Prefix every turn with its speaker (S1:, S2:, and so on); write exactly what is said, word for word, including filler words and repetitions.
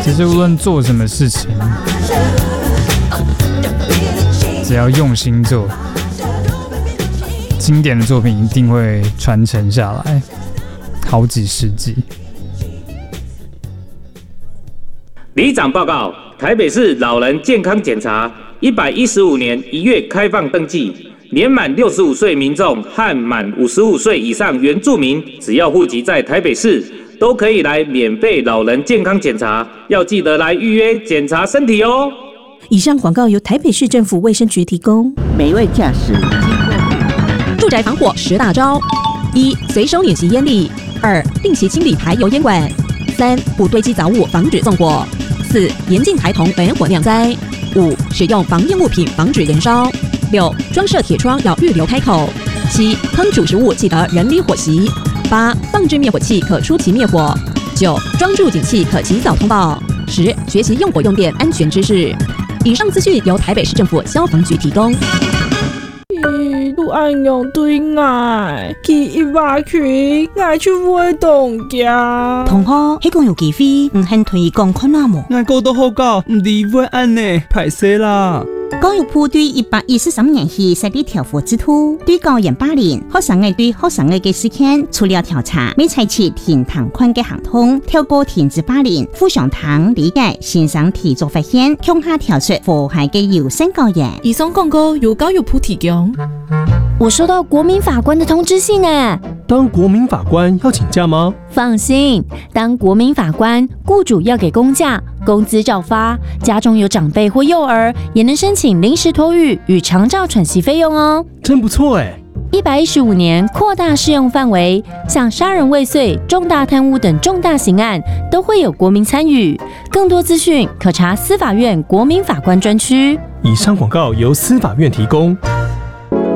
S1: 其实无论做什么事情，只要用心做，经典的作品一定会传承下来，好几世纪。
S2: 里长报告：台北市老人健康检查，一百一十五年一月开放登记，年满六十五岁民众和满五十五岁以上原住民，只要户籍在台北市，都可以来免费老人健康检查，要记得来预约检查身体哦。
S3: 以上广告由台北市政府卫生局提供。
S4: 每位驾驶
S3: 住宅防火十大招：一、随手捻熄烟粒；二、定期清理排油烟管；三、不堆积杂物，防止纵火；四、严禁孩童本火酿灾；五、使用防烟物品防止燃烧；六、装设铁窗要预留开口；七、烹煮食物记得人离火熄；八、放置灭火器可出奇灭火；九、装住警器可及早通报；十、学习用火用电安全知识。以上资讯由台北市政府消防局提供。
S5: 咦，都按用对爱，去一百群，爱去活动家。
S6: 同學，迄個有機會唔肯推廣看下無？
S7: 我講到好教，唔理會按呢，歹勢啦。
S6: 教育部對一百一十三年起設立調查制度，對校園霸凌、學生嘅對學生嘅嘅事件，除了調查，未採取停堂款嘅行動，透過停止霸凌、互相談理解、欣賞提早發現，向下調出禍害嘅優先教育。
S5: 以上廣告由教育部提供。
S8: 我收到國民法官的通知信誒。
S9: 當國民法官要請假嗎？
S8: 放心，當國民法官，雇主要給公假，工資照發，家中有長輩或幼兒，也能申請臨時托育與長照喘息費用哦。
S9: 真不錯誒！
S8: 一百一十五年擴大適用範圍，像殺人未遂、重大貪污等重大刑案，都會有國民參與。更多資訊可查司法院國民法官專區。
S9: 以上廣告由司法院提供。